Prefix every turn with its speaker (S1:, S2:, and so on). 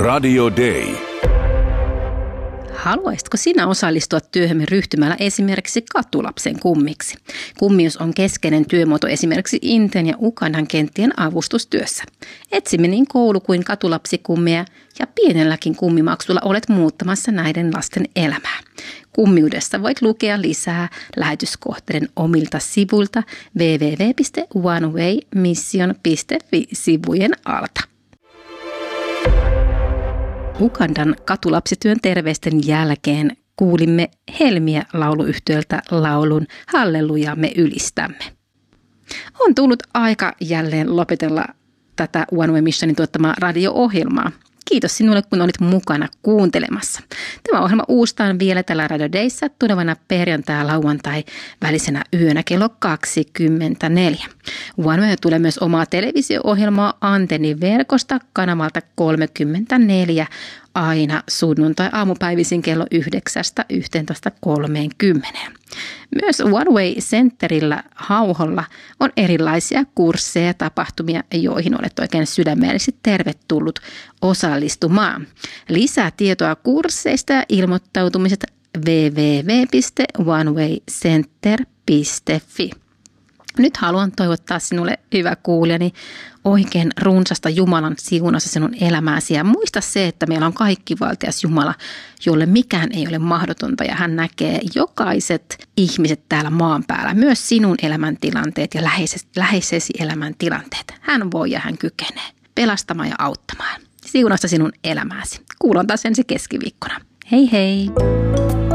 S1: Radio Day.
S2: Haluaisitko sinä osallistua työhömme ryhtymällä esimerkiksi katulapsen kummiksi? Kummius on keskeinen työmuoto esimerkiksi Intian ja Ugandan kenttien avustustyössä. Etsimme niin koulu- kuin katulapsikummeja ja pienelläkin kummimaksulla olet muuttamassa näiden lasten elämää. Kummiudesta voit lukea lisää lähetyskohteiden omilta sivuilta www.onewaymission.fi-sivujen alta. Ugandan katulapsityön terveisten jälkeen kuulimme Helmiä lauluyhtiöltä laulun Halleluja me ylistämme. On tullut aika jälleen lopetella tätä One Way Missionin tuottamaa radio-ohjelmaa. Kiitos sinulle, kun olit mukana kuuntelemassa. Tämä ohjelma uustaan vielä tällä Radio Dayssä tulevana perjantai-lauantai välisenä yönä kello 24. One Way tulee myös omaa televisio-ohjelmaa antenniverkosta kanavalta 34 aina sunnuntai-aamupäivisin kello 9:11:30. Myös One Way Centerillä Hauholla on erilaisia kursseja ja tapahtumia, joihin olet oikein sydämellisesti tervetullut osallistumaan. Lisää tietoa kursseista ja ilmoittautumisesta www.onewaycenter.fi. Nyt haluan toivottaa sinulle, hyvä kuulijani, oikein runsasta Jumalan siunasta sinun elämääsi. Ja muista se, että meillä on kaikkivaltias Jumala, jolle mikään ei ole mahdotonta. Ja hän näkee jokaiset ihmiset täällä maan päällä, myös sinun elämäntilanteet ja läheisesi elämäntilanteet. Hän voi ja hän kykenee pelastamaan ja auttamaan. Siunasta sinun elämääsi. Kuullaan taas ensi keskiviikkona. Hei hei!